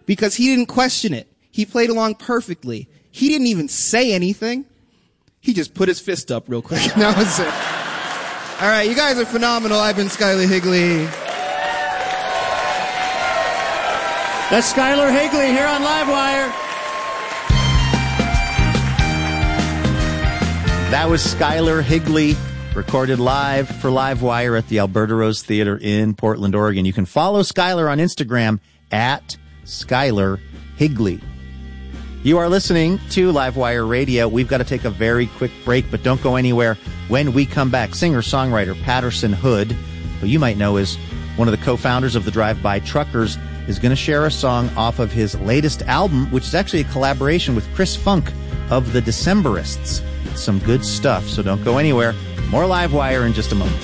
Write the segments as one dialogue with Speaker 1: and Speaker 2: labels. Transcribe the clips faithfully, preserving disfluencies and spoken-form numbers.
Speaker 1: because he didn't question it. He played along perfectly. He didn't even say anything. He just put his fist up real quick. That was it. All right, you guys are phenomenal. I've been Skylar Higley.
Speaker 2: That's Skylar Higley here on Livewire.
Speaker 3: That was Skylar Higley, recorded live for Livewire at the Alberta Rose Theater in Portland, Oregon. You can follow Skylar on Instagram at Skylar Higley. You are listening to Livewire Radio. We've got to take a very quick break, but don't go anywhere. When we come back, singer-songwriter Patterson Hood, who you might know is one of the co-founders of the Drive-By Truckers, is going to share a song off of his latest album, which is actually a collaboration with Chris Funk of the Decemberists. It's some good stuff, so don't go anywhere. More Livewire in just a moment.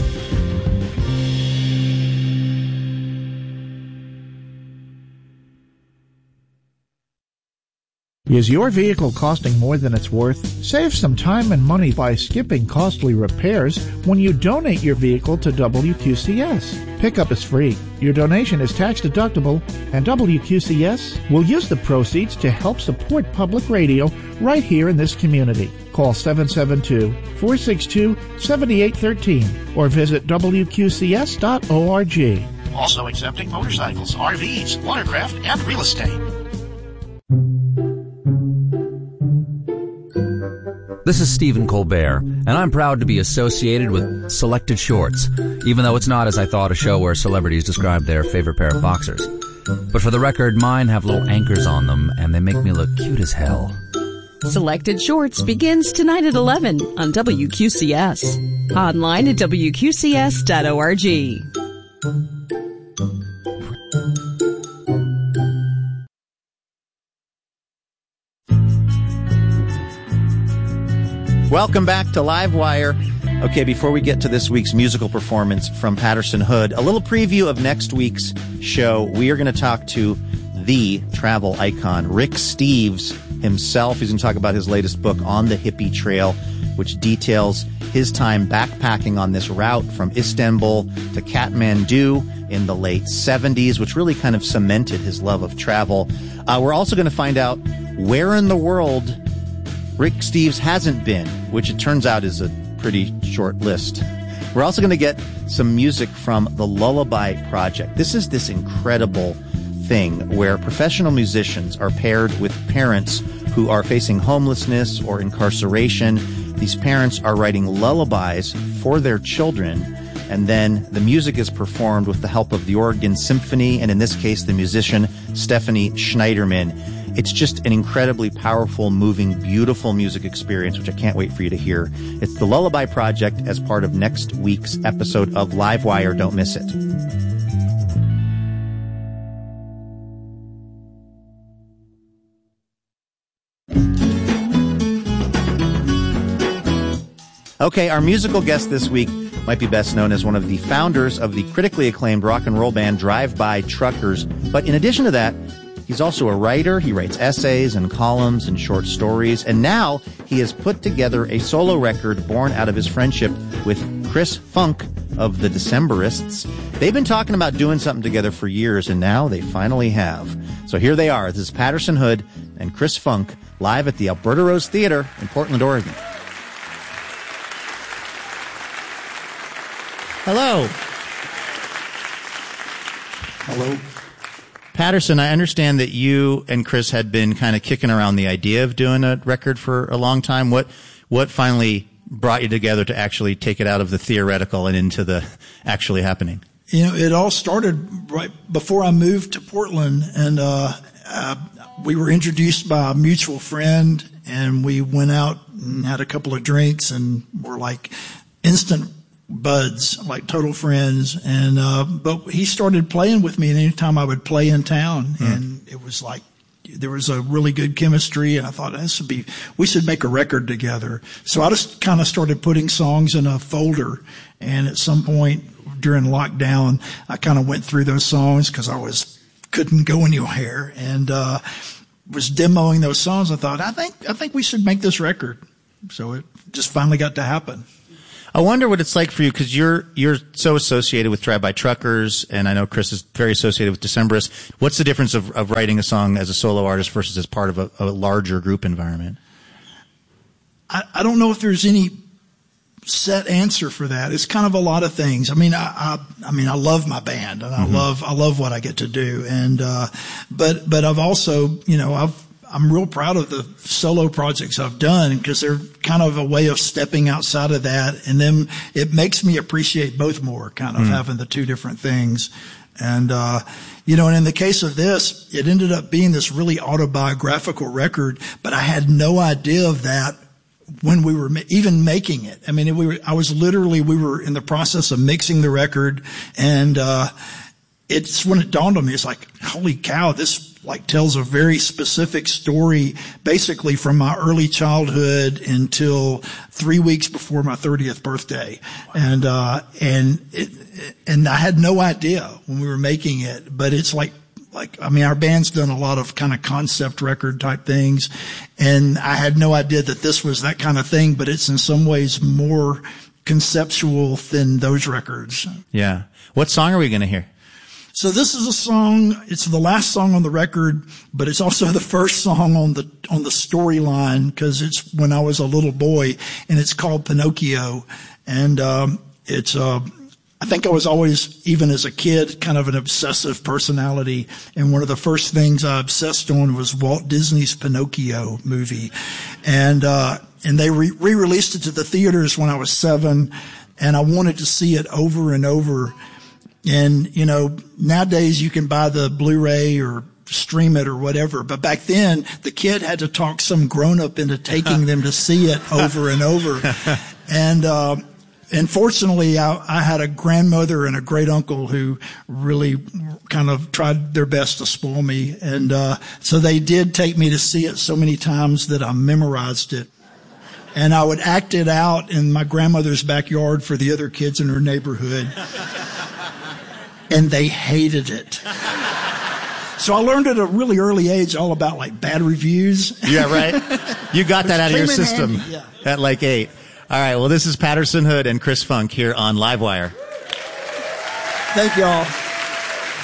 Speaker 4: Is your vehicle costing more than it's worth? Save some time and money by skipping costly repairs when you donate your vehicle to W Q C S. Pickup is free. Your donation is tax deductible, and W Q C S will use the proceeds to help support public radio right here in this community. Call seven seven two, four six two, seven eight one three or visit W Q C S dot org.
Speaker 5: Also accepting motorcycles, R Vs, watercraft, and real estate.
Speaker 6: This is Stephen Colbert, and I'm proud to be associated with Selected Shorts, even though it's not, as I thought, a show where celebrities describe their favorite pair of boxers. But for the record, mine have little anchors on them, and they make me look cute as hell.
Speaker 7: Selected Shorts begins tonight at eleven on W Q C S. Online at W Q C S dot org.
Speaker 3: Welcome back to Livewire. Okay, before we get to this week's musical performance from Patterson Hood, a little preview of next week's show. We are going to talk to the travel icon, Rick Steves himself. He's going to talk about his latest book, On the Hippie Trail, which details his time backpacking on this route from Istanbul to Kathmandu in the late seventies, which really kind of cemented his love of travel. Uh, we're also going to find out where in the world Rick Steves hasn't been, which it turns out is a pretty short list. We're also going to get some music from the Lullaby Project. This is this incredible thing where professional musicians are paired with parents who are facing homelessness or incarceration. These parents are writing lullabies for their children, and then the music is performed with the help of the Oregon Symphony, and in this case, the musician Stephanie Schneiderman. It's just an incredibly powerful, moving, beautiful music experience, which I can't wait for you to hear. It's the Lullaby Project as part of next week's episode of Livewire. Don't miss it. Okay, our musical guest this week might be best known as one of the founders of the critically acclaimed rock and roll band Drive-By Truckers. But in addition to that, he's also a writer. He writes essays and columns and short stories. And now he has put together a solo record born out of his friendship with Chris Funk of the Decemberists. They've been talking about doing something together for years, and now they finally have. So here they are. This is Patterson Hood and Chris Funk live at the Alberta Rose Theater in Portland, Oregon. Hello.
Speaker 8: Hello.
Speaker 3: Patterson, I understand that you and Chris had been kind of kicking around the idea of doing a record for a long time. What what finally brought you together to actually take it out of the theoretical and into the actually happening?
Speaker 8: You know, it all started right before I moved to Portland, and uh, uh we were introduced by a mutual friend, and we went out and had a couple of drinks, and were like instant buds, like total friends. And uh but he started playing with me anytime I would play in town, mm. and it was like there was a really good chemistry, and I thought this would be we should make a record together. So I just kind of started putting songs in a folder, and at some point during lockdown I kind of went through those songs because I was couldn't go anywhere, and uh was demoing those songs. I thought I think I think we should make this record. So it just finally got to happen.
Speaker 3: I wonder what it's like for you, because you're you're so associated with Drive-By Truckers, and I know Chris is very associated with Decemberists. What's the difference of, of writing a song as a solo artist versus as part of a, a larger group environment?
Speaker 8: I, I don't know if there's any set answer for that. It's kind of a lot of things. I mean, I, I, I mean, I love my band, and I mm-hmm. love, I love what I get to do. And, uh, but, but I've also, you know, I've, I'm real proud of the solo projects I've done, because they're kind of a way of stepping outside of that. And then it makes me appreciate both more, kind of mm. having the two different things. And, uh, you know, and in the case of this, it ended up being this really autobiographical record, but I had no idea of that when we were ma- even making it. I mean, we were, I was literally, we were in the process of mixing the record, and, uh, it's when it dawned on me, it's like, holy cow, this like tells a very specific story, basically from my early childhood until three weeks before my thirtieth birthday. Wow. And, uh, and it, and I had no idea when we were making it, but it's like, Like, I mean, our band's done a lot of kind of concept record type things, and I had no idea that this was that kind of thing, but it's in some ways more conceptual than those records.
Speaker 3: Yeah. What song are we going to hear?
Speaker 8: So this is a song, it's the last song on the record, but it's also the first song on the, on the storyline, because it's when I was a little boy, and it's called Pinocchio. And, um, it's, uh, I think I was always, even as a kid, kind of an obsessive personality. And one of the first things I obsessed on was Walt Disney's Pinocchio movie. And, uh, and they re- re-released it to the theaters when I was seven, and I wanted to see it over and over. And, you know, nowadays you can buy the Blu-ray or stream it or whatever. But back then, the kid had to talk some grown-up into taking them to see it over and over. And, uh, And fortunately, I, I had a grandmother and a great uncle who really kind of tried their best to spoil me. And, uh, so they did take me to see it so many times that I memorized it. And I would act it out in my grandmother's backyard for the other kids in her neighborhood. And they hated it. So I learned at a really early age all about like bad reviews.
Speaker 3: Yeah, right. You got that out of your system
Speaker 8: yeah.
Speaker 3: at like eight. All right, well, this is Patterson Hood and Chris Funk here on Livewire.
Speaker 8: Thank you all.